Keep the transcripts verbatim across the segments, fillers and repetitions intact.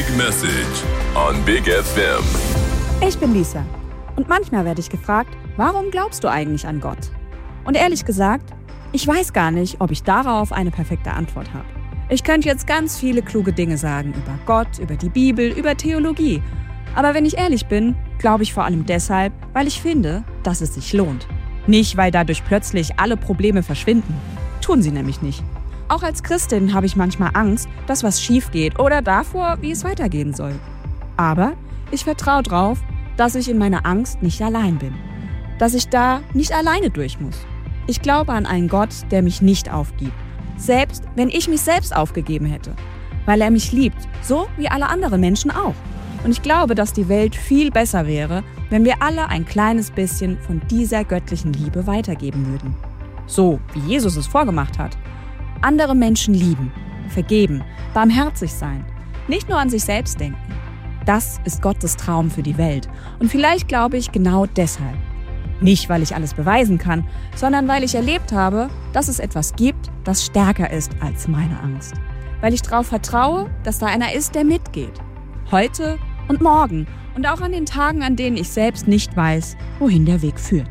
Big Message on Big F M. Ich bin Lisa und manchmal werde ich gefragt, warum glaubst du eigentlich an Gott? Und ehrlich gesagt, ich weiß gar nicht, ob ich darauf eine perfekte Antwort habe. Ich könnte jetzt ganz viele kluge Dinge sagen über Gott, über die Bibel, über Theologie. Aber wenn ich ehrlich bin, glaube ich vor allem deshalb, weil ich finde, dass es sich lohnt. Nicht, weil dadurch plötzlich alle Probleme verschwinden. Tun sie nämlich nicht. Auch als Christin habe ich manchmal Angst, dass was schief geht oder davor, wie es weitergehen soll. Aber ich vertraue darauf, dass ich in meiner Angst nicht allein bin. Dass ich da nicht alleine durch muss. Ich glaube an einen Gott, der mich nicht aufgibt. Selbst wenn ich mich selbst aufgegeben hätte. Weil er mich liebt, so wie alle anderen Menschen auch. Und ich glaube, dass die Welt viel besser wäre, wenn wir alle ein kleines bisschen von dieser göttlichen Liebe weitergeben würden. So, wie Jesus es vorgemacht hat. Andere Menschen lieben, vergeben, barmherzig sein. Nicht nur an sich selbst denken. Das ist Gottes Traum für die Welt. Und vielleicht glaube ich genau deshalb. Nicht, weil ich alles beweisen kann, sondern weil ich erlebt habe, dass es etwas gibt, das stärker ist als meine Angst. Weil ich darauf vertraue, dass da einer ist, der mitgeht. Heute und morgen und auch an den Tagen, an denen ich selbst nicht weiß, wohin der Weg führt.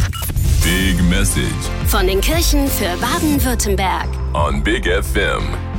Big Message von den Kirchen für Baden-Württemberg on Big F M.